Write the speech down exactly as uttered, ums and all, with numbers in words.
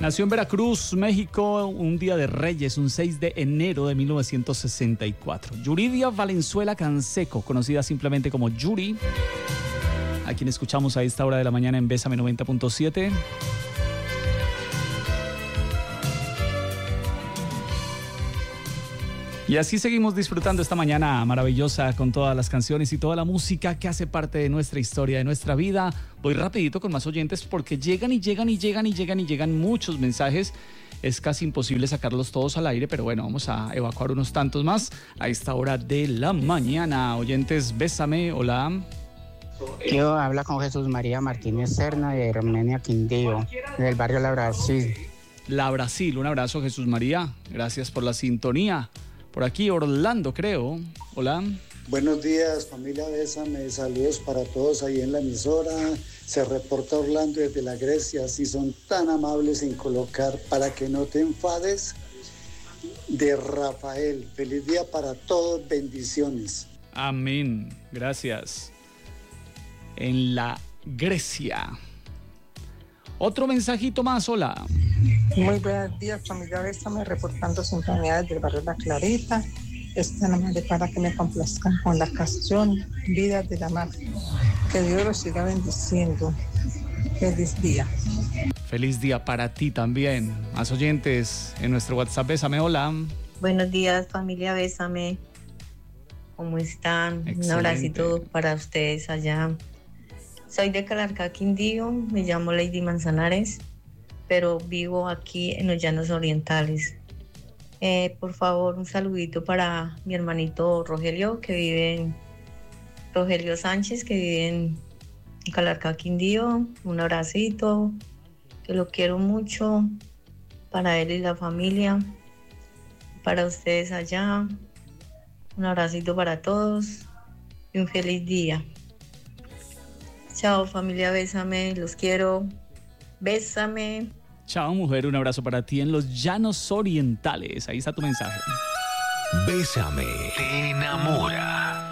Nació en Veracruz, México, un día de Reyes, un seis de enero de mil novecientos sesenta y cuatro. Yuridia Valenzuela Canseco, conocida simplemente como Yuri, a quien escuchamos a esta hora de la mañana en Bésame noventa punto siete. Y así seguimos disfrutando esta mañana maravillosa con todas las canciones y toda la música que hace parte de nuestra historia, de nuestra vida. Voy rapidito con más oyentes porque llegan y llegan y llegan y llegan y llegan muchos mensajes. Es casi imposible sacarlos todos al aire, pero bueno, vamos a evacuar unos tantos más a esta hora de la mañana. Oyentes, bésame, hola. Yo habla con Jesús María Martínez Serna de Armenia Quindío, del barrio La Brasil. La Brasil, un abrazo Jesús María, gracias por la sintonía. Por aquí Orlando, creo. Hola. Buenos días, familia Bésame. Saludos para todos ahí en la emisora. Se reporta Orlando desde la Grecia. Si son tan amables en colocar para que no te enfades, de Rafael. Feliz día para todos. Bendiciones. Amén. Gracias. En la Grecia. Otro mensajito más, hola. Muy buenos días, familia Bésame, reportando sintonía desde el barrio La Clarita. Esta nomás para que me complazcan con la canción Vidas de la Mar. Que Dios los siga bendiciendo. Feliz día. Feliz día para ti también. Más oyentes en nuestro WhatsApp, Bésame, hola. Buenos días, familia Bésame. ¿Cómo están? Excelente. Un abracito para ustedes allá. Soy de Calarcá, Quindío, me llamo Lady Manzanares, pero vivo aquí en los Llanos Orientales. Eh, por favor, un saludito para mi hermanito Rogelio, que vive en Rogelio Sánchez, que vive en Calarcá, Quindío. Un abracito, que lo quiero mucho, para él y la familia, para ustedes allá. Un abracito para todos y un feliz día. Chao, familia Bésame, los quiero. Bésame. Chao, mujer, un abrazo para ti en los Llanos Orientales. Ahí está tu mensaje. Bésame, te enamora.